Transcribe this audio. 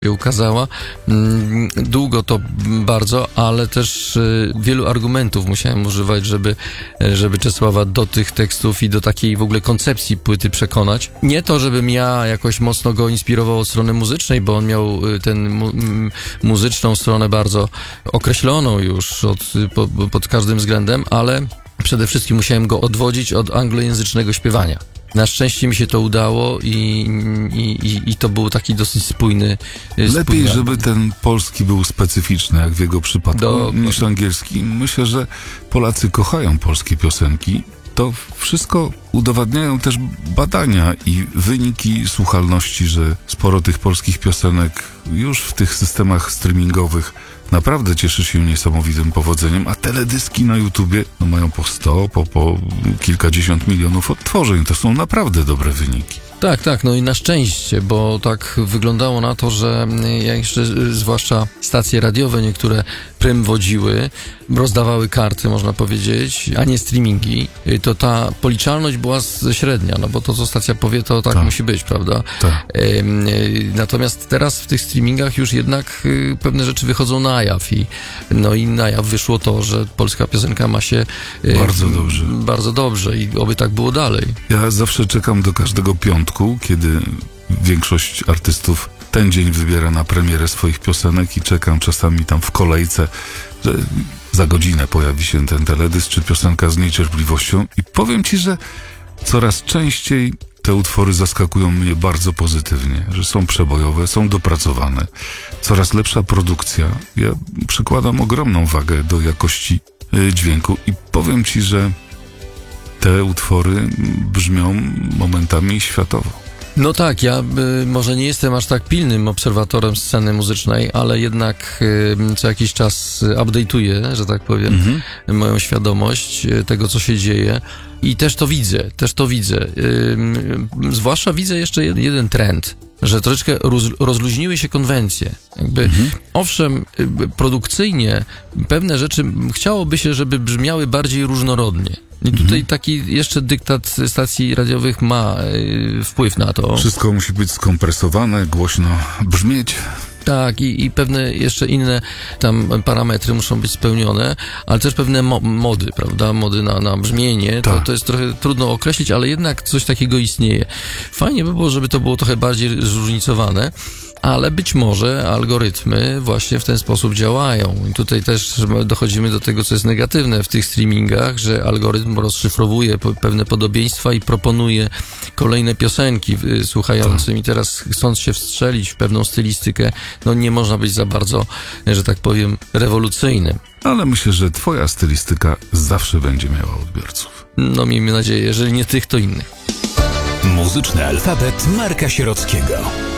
się ukazała. Długo to bardzo, ale też wielu argumentów musiałem używać, żeby Czesława do tych tekstów i do takiej w ogóle koncepcji płyty przekonać. Nie to, żebym ja jakoś mocno go inspirował od strony muzycznej, bo on miał tę muzyczną stronę bardzo określoną już pod każdym względem, ale przede wszystkim musiałem go odwodzić od anglojęzycznego śpiewania. Na szczęście mi się to udało i to był taki dosyć spójny. Lepiej, żeby ten polski był specyficzny, jak w jego przypadku, niż angielski. Myślę, że Polacy kochają polskie piosenki. To wszystko udowadniają też badania i wyniki słuchalności, że sporo tych polskich piosenek już w tych systemach streamingowych naprawdę cieszy się niesamowitym powodzeniem, a teledyski na YouTubie mają po 100, po kilkadziesiąt milionów odtworzeń. To są naprawdę dobre wyniki. Tak, no i na szczęście, bo tak wyglądało na to, że jeszcze zwłaszcza stacje radiowe niektóre prym wodziły, rozdawały karty, można powiedzieć, a nie streamingi, to ta policzalność była średnia, no bo to, co stacja powie, to tak musi być, prawda? Tak. Natomiast teraz w tych streamingach już jednak pewne rzeczy wychodzą na jaw i na jaw wyszło to, że polska piosenka ma się bardzo dobrze i oby tak było dalej. Ja zawsze czekam do każdego piątku, kiedy większość artystów ten dzień wybiera na premierę swoich piosenek i czekam czasami tam w kolejce, że za godzinę pojawi się ten teledysk czy piosenka z niecierpliwością i powiem ci, że coraz częściej te utwory zaskakują mnie bardzo pozytywnie, że są przebojowe, są dopracowane, coraz lepsza produkcja. Ja przykładam ogromną wagę do jakości dźwięku i powiem ci, że te utwory brzmią momentami światowo. No tak, ja może nie jestem aż tak pilnym obserwatorem sceny muzycznej, ale jednak co jakiś czas update'uję, że tak powiem, moją świadomość tego, co się dzieje i też to widzę. Zwłaszcza widzę jeszcze jeden trend, że troszeczkę rozluźniły się konwencje. Owszem, produkcyjnie pewne rzeczy chciałoby się, żeby brzmiały bardziej różnorodnie. I tutaj taki jeszcze dyktat stacji radiowych ma wpływ na to. Wszystko musi być skompresowane, głośno brzmieć. Tak, i pewne jeszcze inne tam parametry muszą być spełnione, ale też pewne mody, prawda? Mody na brzmienie. To jest trochę trudno określić, ale jednak coś takiego istnieje. Fajnie by było, żeby to było trochę bardziej zróżnicowane, ale być może algorytmy właśnie w ten sposób działają. I tutaj też dochodzimy do tego, co jest negatywne w tych streamingach, że algorytm rozszyfrowuje pewne podobieństwa i proponuje kolejne piosenki słuchającym. I teraz chcąc się wstrzelić w pewną stylistykę, nie można być za bardzo, że tak powiem, rewolucyjnym. Ale myślę, że twoja stylistyka zawsze będzie miała odbiorców. Miejmy nadzieję, jeżeli nie tych, to innych. Muzyczny alfabet Marka Sierockiego.